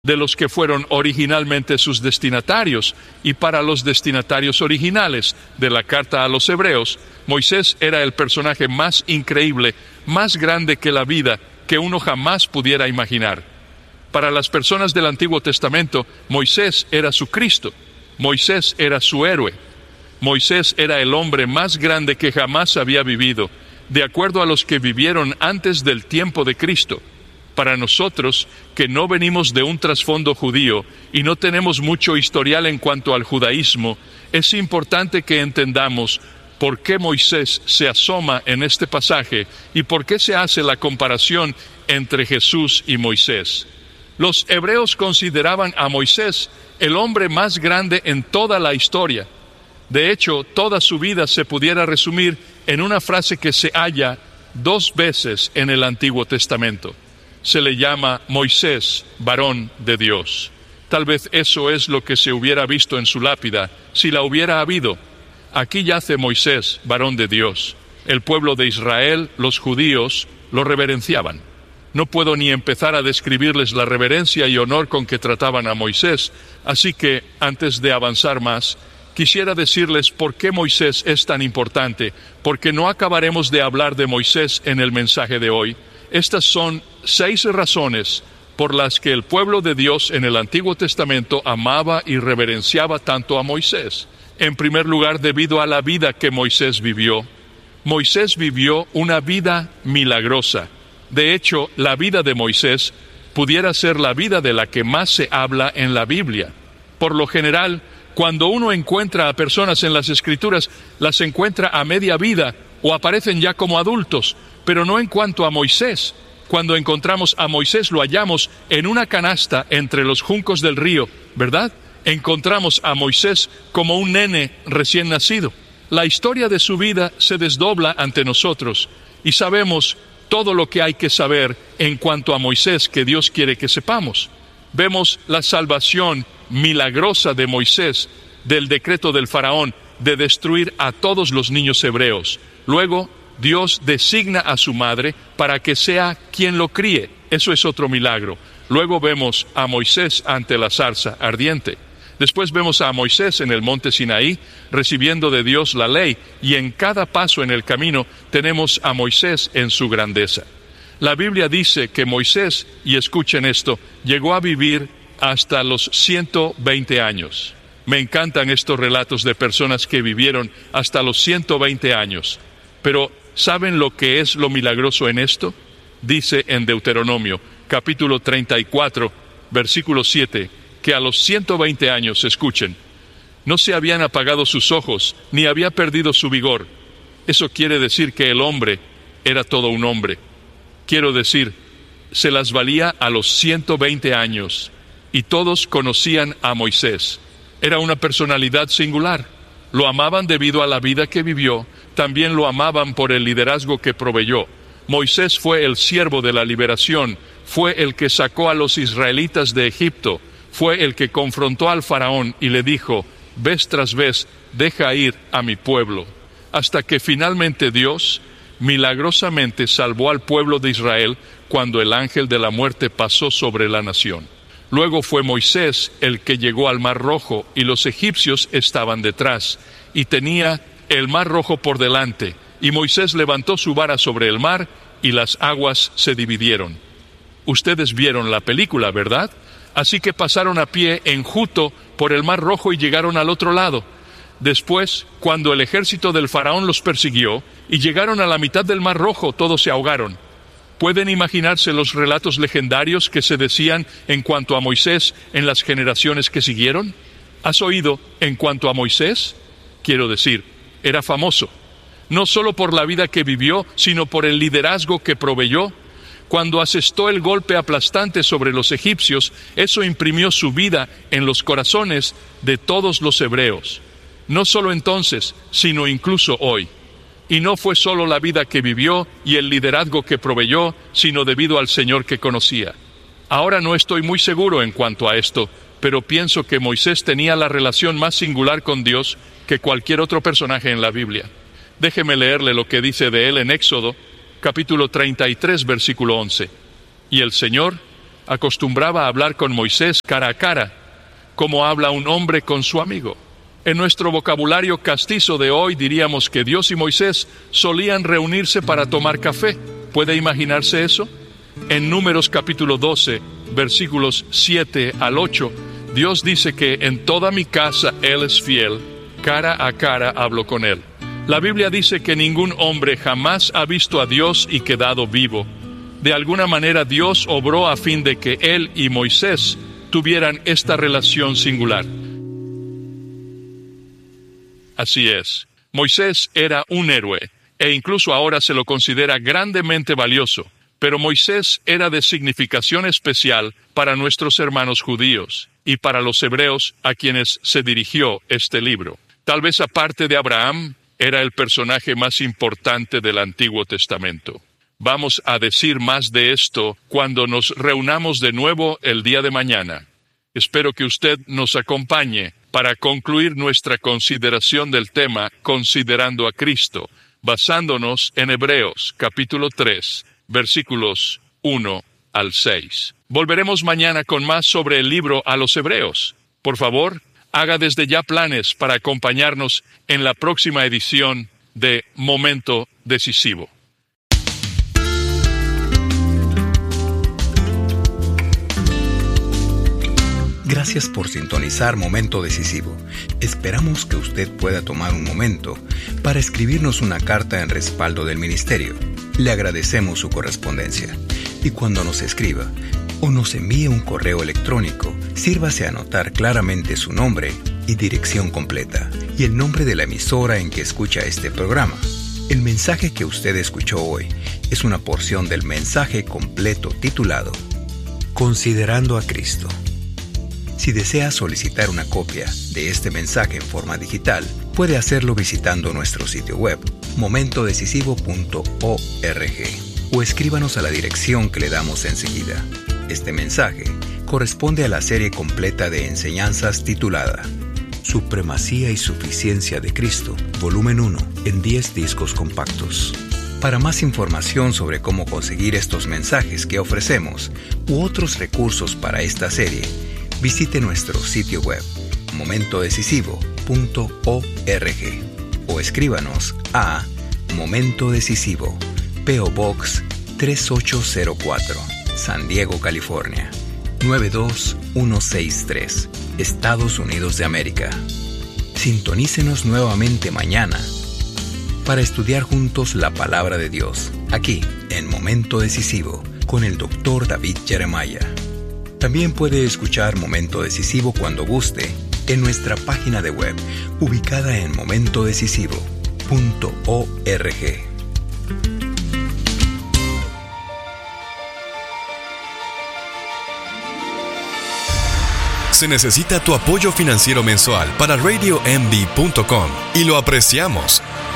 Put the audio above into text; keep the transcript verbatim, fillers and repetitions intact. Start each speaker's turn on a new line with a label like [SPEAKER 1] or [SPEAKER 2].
[SPEAKER 1] de los que fueron originalmente sus destinatarios, y para los destinatarios originales de la carta a los Hebreos, Moisés era el personaje más increíble, más grande que la vida, que uno jamás pudiera imaginar. Para las personas del Antiguo Testamento, Moisés era su Cristo, Moisés era su héroe, Moisés era el hombre más grande que jamás había vivido, de acuerdo a los que vivieron antes del tiempo de Cristo. Para nosotros, que no venimos de un trasfondo judío y no tenemos mucho historial en cuanto al judaísmo, es importante que entendamos por qué Moisés se asoma en este pasaje y por qué se hace la comparación entre Jesús y Moisés. Los hebreos consideraban a Moisés el hombre más grande en toda la historia. De hecho, toda su vida se pudiera resumir en una frase que se halla dos veces en el Antiguo Testamento. Se le llama Moisés, varón de Dios. Tal vez eso es lo que se hubiera visto en su lápida, si la hubiera habido. Aquí yace Moisés, varón de Dios. El pueblo de Israel, los judíos, lo reverenciaban. No puedo ni empezar a describirles la reverencia y honor con que trataban a Moisés, así que, antes de avanzar más, quisiera decirles por qué Moisés es tan importante, porque no acabaremos de hablar de Moisés en el mensaje de hoy. Estas son seis razones por las que el pueblo de Dios en el Antiguo Testamento amaba y reverenciaba tanto a Moisés. En primer lugar, debido a la vida que Moisés vivió. Moisés vivió una vida milagrosa. De hecho, la vida de Moisés pudiera ser la vida de la que más se habla en la Biblia. Por lo general, cuando uno encuentra a personas en las Escrituras, las encuentra a media vida o aparecen ya como adultos, pero no en cuanto a Moisés. Cuando encontramos a Moisés lo hallamos en una canasta entre los juncos del río, ¿verdad? Encontramos a Moisés como un nene recién nacido. La historia de su vida se desdobla ante nosotros y sabemos todo lo que hay que saber en cuanto a Moisés que Dios quiere que sepamos. Vemos la salvación milagrosa de Moisés del decreto del faraón de destruir a todos los niños hebreos. Luego, Dios designa a su madre para que sea quien lo críe. Eso es otro milagro. Luego vemos a Moisés ante la zarza ardiente. Después vemos a Moisés en el monte Sinaí recibiendo de Dios la ley, y en cada paso en el camino tenemos a Moisés en su grandeza. La Biblia dice que Moisés, y escuchen esto, llegó a vivir hasta los ciento veinte años. Me encantan estos relatos de personas que vivieron hasta los ciento veinte años. Pero, ¿saben lo que es lo milagroso en esto? Dice en Deuteronomio, capítulo treinta y cuatro, versículo siete, que a los ciento veinte años, escuchen, no se habían apagado sus ojos, ni había perdido su vigor. Eso quiere decir que el hombre era todo un hombre. Quiero decir, se las valía a los ciento veinte años, y todos conocían a Moisés. Era una personalidad singular. Lo amaban debido a la vida que vivió, también lo amaban por el liderazgo que proveyó. Moisés fue el siervo de la liberación, fue el que sacó a los israelitas de Egipto, fue el que confrontó al faraón y le dijo, vez tras vez, deja ir a mi pueblo. Hasta que finalmente Dios milagrosamente salvó al pueblo de Israel cuando el ángel de la muerte pasó sobre la nación. Luego fue Moisés el que llegó al Mar Rojo y los egipcios estaban detrás y tenía el Mar Rojo por delante, y Moisés levantó su vara sobre el mar y las aguas se dividieron. Ustedes vieron la película, ¿verdad? Así que pasaron a pie enjuto por el Mar Rojo y llegaron al otro lado. Después, cuando el ejército del faraón los persiguió y llegaron a la mitad del Mar Rojo, todos se ahogaron. ¿Pueden imaginarse los relatos legendarios que se decían en cuanto a Moisés en las generaciones que siguieron? ¿Has oído en cuanto a Moisés? Quiero decir, era famoso, no solo por la vida que vivió, sino por el liderazgo que proveyó. Cuando asestó el golpe aplastante sobre los egipcios, eso imprimió su vida en los corazones de todos los hebreos. No solo entonces, sino incluso hoy. Y no fue solo la vida que vivió y el liderazgo que proveyó, sino debido al Señor que conocía. Ahora no estoy muy seguro en cuanto a esto, pero pienso que Moisés tenía la relación más singular con Dios que cualquier otro personaje en la Biblia. Déjeme leerle lo que dice de él en Éxodo, capítulo treinta y tres, versículo once. Y el Señor acostumbraba a hablar con Moisés cara a cara, como habla un hombre con su amigo. En nuestro vocabulario castizo de hoy diríamos que Dios y Moisés solían reunirse para tomar café. ¿Puede imaginarse eso? En Números capítulo doce, versículos siete al ocho, Dios dice que en toda mi casa Él es fiel, cara a cara hablo con Él. La Biblia dice que ningún hombre jamás ha visto a Dios y quedado vivo. De alguna manera Dios obró a fin de que Él y Moisés tuvieran esta relación singular. Así es, Moisés era un héroe, e incluso ahora se lo considera grandemente valioso, pero Moisés era de significación especial para nuestros hermanos judíos y para los hebreos a quienes se dirigió este libro. Tal vez aparte de Abraham, era el personaje más importante del Antiguo Testamento. Vamos a decir más de esto cuando nos reunamos de nuevo el día de mañana. Espero que usted nos acompañe para concluir nuestra consideración del tema Considerando a Cristo, basándonos en Hebreos capítulo tres, versículos uno al seis. Volveremos mañana con más sobre el libro a los Hebreos. Por favor, haga desde ya planes para acompañarnos en la próxima edición de Momento Decisivo.
[SPEAKER 2] Gracias por sintonizar Momento Decisivo. Esperamos que usted pueda tomar un momento para escribirnos una carta en respaldo del ministerio. Le agradecemos su correspondencia. Y cuando nos escriba o nos envíe un correo electrónico, sírvase a anotar claramente su nombre y dirección completa y el nombre de la emisora en que escucha este programa. El mensaje que usted escuchó hoy es una porción del mensaje completo titulado Considerando a Cristo. Si desea solicitar una copia de este mensaje en forma digital, puede hacerlo visitando nuestro sitio web, momento decisivo punto org, o escríbanos a la dirección que le damos enseguida. Este mensaje corresponde a la serie completa de enseñanzas titulada Supremacía y Suficiencia de Cristo, volumen uno, en diez discos compactos. Para más información sobre cómo conseguir estos mensajes que ofrecemos u otros recursos para esta serie, visite nuestro sitio web, momento decisivo punto org, o escríbanos a Momento Decisivo, P O Box tres ocho cero cuatro, San Diego, California, nueve dos uno seis tres, Estados Unidos de América. Sintonícenos nuevamente mañana para estudiar juntos la Palabra de Dios, aquí en Momento Decisivo, con el doctor David Jeremiah. También puede escuchar Momento Decisivo cuando guste en nuestra página de web, ubicada en momento decisivo punto org.
[SPEAKER 3] Se necesita tu apoyo financiero mensual para radio m b punto com y lo apreciamos.